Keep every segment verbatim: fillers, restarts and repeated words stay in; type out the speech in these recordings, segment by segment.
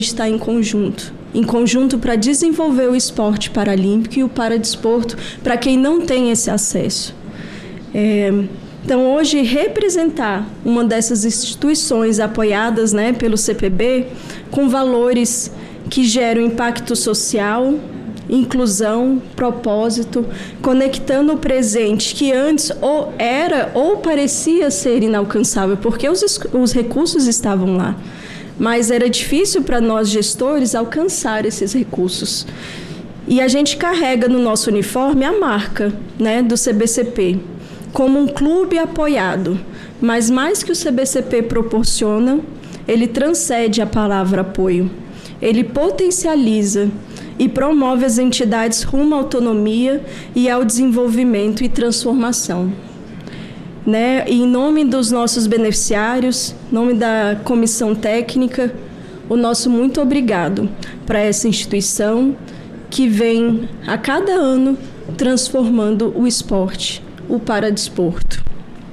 está em conjunto, em conjunto para desenvolver o esporte paralímpico e o paradesporto para quem não tem esse acesso. É, então, hoje, representar uma dessas instituições apoiadas, né, pelo C P B, com valores que geram impacto social, inclusão, propósito, conectando o presente que antes ou era ou parecia ser inalcançável, porque os, os recursos estavam lá, mas era difícil para nós gestores alcançar esses recursos. E a gente carrega no nosso uniforme a marca, né, do C B C P, como um clube apoiado, mas mais que o C B C P proporciona, ele transcende a palavra apoio, ele potencializa e promove as entidades rumo à autonomia e ao desenvolvimento e transformação. Né? E em nome dos nossos beneficiários, em nome da comissão técnica, o nosso muito obrigado para essa instituição que vem a cada ano transformando o esporte, o paradesporto.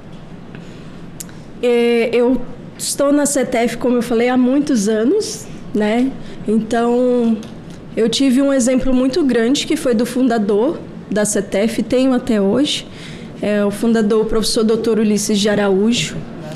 Eu estou na C T F, como eu falei, há muitos anos, né? Então, eu tive um exemplo muito grande, que foi do fundador da C T F, tenho até hoje, é o fundador, o professor doutor Ulisses de Araújo.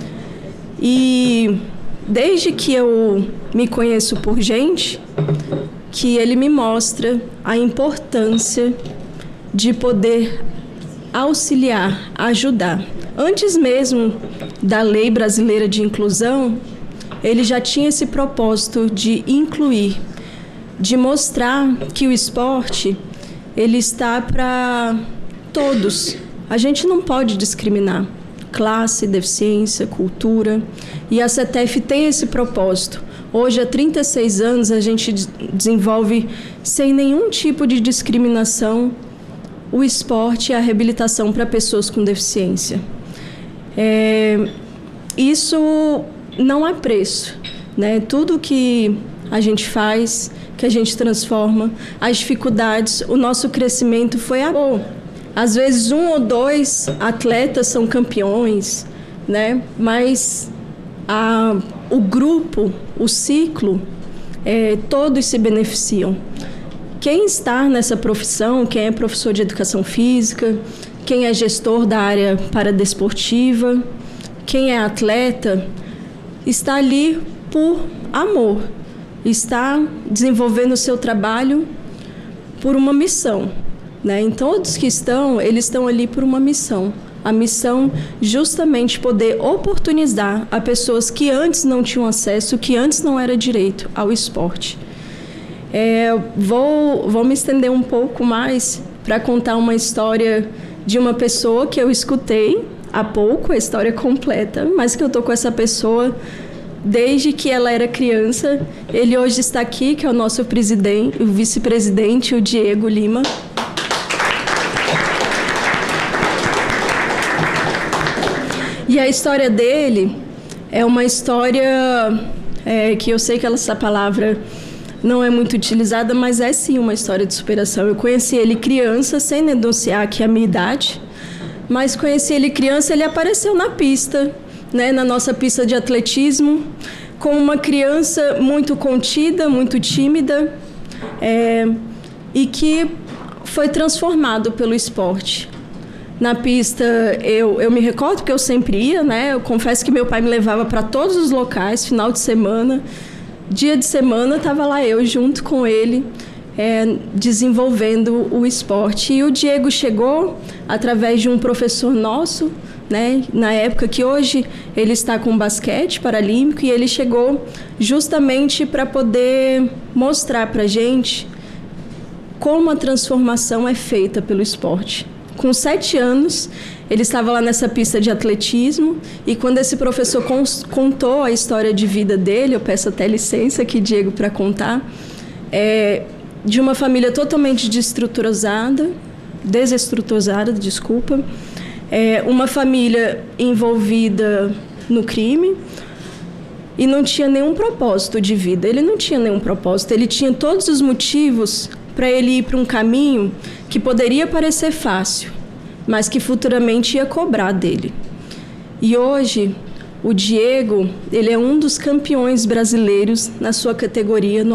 E desde que eu me conheço por gente, que ele me mostra a importância de poder auxiliar, ajudar. Antes mesmo da Lei Brasileira de Inclusão, ele já tinha esse propósito de incluir, de mostrar que o esporte ele está para todos. A gente não pode discriminar classe, deficiência, cultura, e a C T F tem esse propósito. Hoje, há trinta e seis anos, a gente desenvolve sem nenhum tipo de discriminação o esporte e a reabilitação para pessoas com deficiência. É, isso não há preço, né? Tudo que a gente faz, que a gente transforma, as dificuldades, o nosso crescimento foi a... Oh, às vezes um ou dois atletas são campeões, né? Mas a, o grupo, o ciclo, é, todos se beneficiam. Quem está nessa profissão, quem é professor de educação física, quem é gestor da área paradesportiva, quem é atleta, está ali por amor, está desenvolvendo o seu trabalho por uma missão, né? Então, todos que estão, eles estão ali por uma missão. A missão justamente poder oportunizar a pessoas que antes não tinham acesso, que antes não era direito ao esporte. É, vou, vou me estender um pouco mais para contar uma história de uma pessoa que eu escutei há pouco, a história completa, mas que eu estou com essa pessoa desde que ela era criança. Ele hoje está aqui, que é o nosso presidente, o vice-presidente, o Diego Lima. E a história dele é uma história é, que eu sei que essa palavra não é muito utilizada, mas é sim uma história de superação. Eu conheci ele criança, sem denunciar aqui a minha idade, mas conheci ele criança, ele apareceu na pista, né, na nossa pista de atletismo, com uma criança muito contida, muito tímida, é, e que foi transformado pelo esporte. Na pista, eu, eu me recordo que eu sempre ia, né? Eu confesso que meu pai me levava para todos os locais, final de semana, dia de semana, estava lá eu junto com ele, é, desenvolvendo o esporte. E o Diego chegou através de um professor nosso, né, na época que hoje ele está com basquete paralímpico, e ele chegou justamente para poder mostrar para a gente como a transformação é feita pelo esporte. Com sete anos, ele estava lá nessa pista de atletismo, e quando esse professor contou a história de vida dele, eu peço até licença aqui, Diego, para contar, é, de uma família totalmente desestruturada, desestruturada, desculpa, é, uma família envolvida no crime, e não tinha nenhum propósito de vida. Ele não tinha nenhum propósito, ele tinha todos os motivos para ele ir para um caminho que poderia parecer fácil, mas que futuramente ia cobrar dele. E hoje, O Diego, ele é um dos campeões brasileiros na sua categoria no